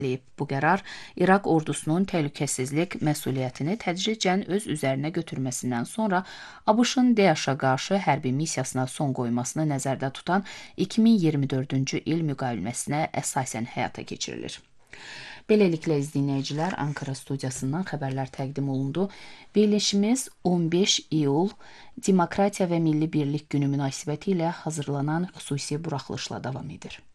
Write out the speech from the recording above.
Bu qərar İraq ordusunun təhlükəsizlik məsuliyyətini tədricən öz üzərinə götürməsindən sonra ABŞ-ın DAEŞ-a qarşı hərbi missiyasına son qoymasını nəzərdə tutan 2024-cü il müqaviməsinə əsasən həyata keçirilir. Beləliklə, dinləyicilər, Ankara studiyasından xəbərlər təqdim olundu. Verilişimiz 15 iyul Demokratiya və Milli Birlik Günü münasibətilə hazırlanan xüsusi buraxılışla davam edir.